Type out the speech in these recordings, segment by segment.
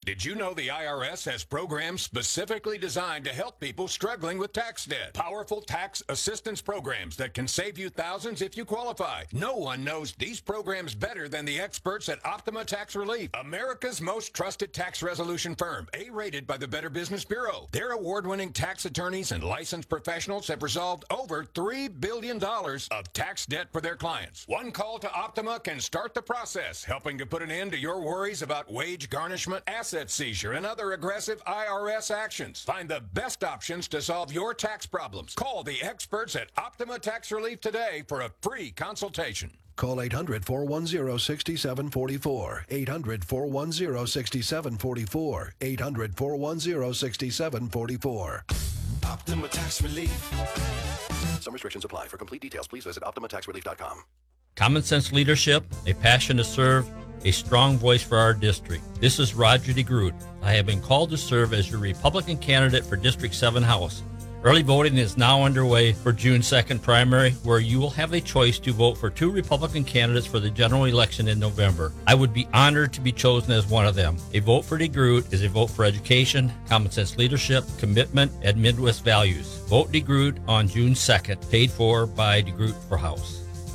Did you know the IRS has programs specifically designed to help people struggling with tax debt? Powerful tax assistance programs that can save you thousands if you qualify. No one knows these programs better than the experts at Optima Tax Relief, America's most trusted tax resolution firm, A-rated by the Better Business Bureau. Their award-winning tax attorneys and licensed professionals have resolved over $3 billion of tax debt for their clients. One call to Optima can start the process, helping to put an end to your worries about wage garnishment, asset seizure, and other aggressive IRS actions. Find the best options to solve your tax problems. Call the experts at Optima Tax Relief today for a free consultation. Call 800-410-6744. 800-410-6744. 800-410-6744. Optima Tax Relief. Some restrictions apply. For complete details, please visit OptimaTaxRelief.com. Common Sense Leadership, a passion to serve, a strong voice for our district. This is Roger DeGroot. I have been called to serve as your Republican candidate for District 7 House. Early voting is now underway for June 2nd primary, where you will have a choice to vote for 2 Republican candidates for the general election in November. I would be honored to be chosen as one of them. A vote for DeGroot is a vote for education, common sense leadership, commitment, and Midwest values. Vote DeGroot on June 2nd, paid for by DeGroot for House.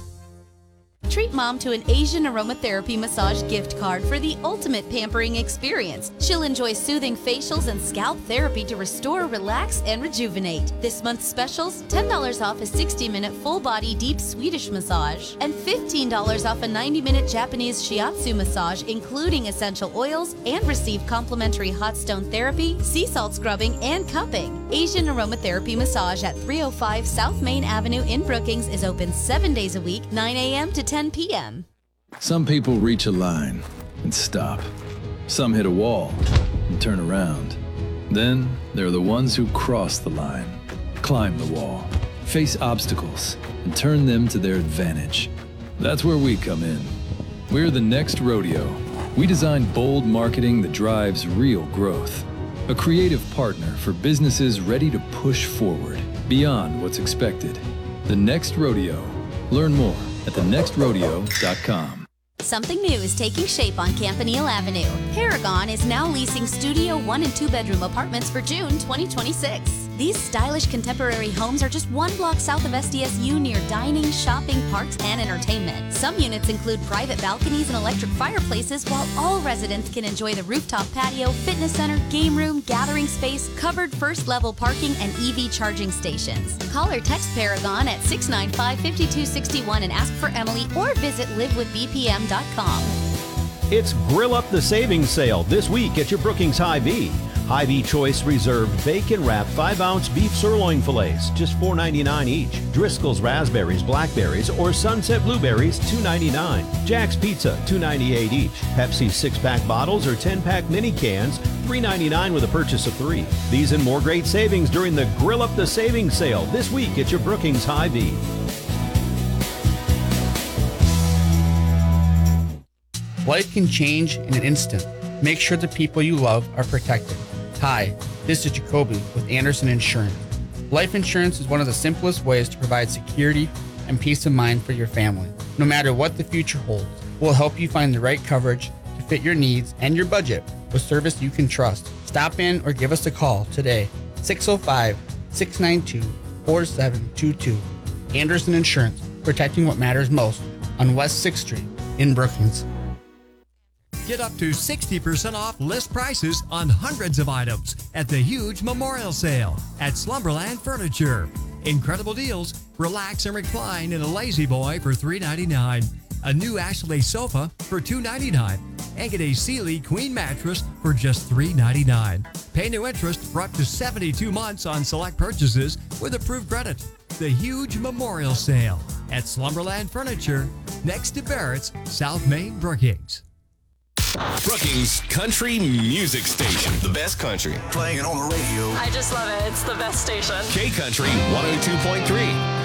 Treat Mom to an Asian aromatherapy massage gift card for the ultimate pampering experience. She'll enjoy soothing facials and scalp therapy to restore, relax, and rejuvenate. This month's specials, $10 off a 60-minute full-body deep Swedish massage and $15 off a 90-minute Japanese shiatsu massage, including essential oils, and receive complimentary hot stone therapy, sea salt scrubbing, and cupping. Asian aromatherapy massage at 305 South Main Avenue in Brookings is open 7 days a week, 9 a.m. to 10 p.m. Some people reach a line and stop. Some hit a wall and turn around. Then there are the ones who cross the line, climb the wall, face obstacles, and turn them to their advantage. That's where we come in. We're the Next Rodeo. We design bold marketing that drives real growth. A creative partner for businesses ready to push forward beyond what's expected. The Next Rodeo. Learn more at thenextrodeo.com. Something new is taking shape on Campanile Avenue. Paragon is now leasing studio 1 and 2 bedroom apartments for June 2026. These stylish contemporary homes are just 1 block south of SDSU near dining, shopping, parks, and entertainment. Some units include private balconies and electric fireplaces, while all residents can enjoy the rooftop patio, fitness center, game room, gathering space, covered first-level parking, and EV charging stations. Call or text Paragon at 695-5261 and ask for Emily, or visit livewithbpm.com. It's Grill Up the Savings Sale this week at your Brookings Hy-Vee. Hy-Vee Choice Reserve Bacon Wrap 5-ounce beef sirloin fillets, just $4.99 each. Driscoll's Raspberries, Blackberries, or Sunset Blueberries, $2.99. Jack's Pizza, $2.98 each. Pepsi 6-pack bottles or 10-pack mini cans, $3.99 with a purchase of 3. These and more great savings during the Grill Up the Savings Sale this week at your Brookings Hy-Vee. Life can change in an instant. Make sure the people you love are protected. Hi, this is Jacoby with Anderson Insurance. Life insurance is one of the simplest ways to provide security and peace of mind for your family. No matter what the future holds, we'll help you find the right coverage to fit your needs and your budget with service you can trust. Stop in or give us a call today, 605-692-4722. Anderson Insurance, protecting what matters most on West 6th Street in Brookings. Get up to 60% off list prices on hundreds of items at the huge memorial sale at Slumberland Furniture. Incredible deals. Relax and recline in a Lazy Boy for $3.99. A new Ashley sofa for $2.99. And get a Sealy Queen mattress for just $3.99. Pay no interest for up to 72 months on select purchases with approved credit. The huge memorial sale at Slumberland Furniture next to Barrett's, South Main, Brookings. Brookings Country Music Station. The best country. Playing it on the radio. I just love it. It's the best station. K Country 102.3.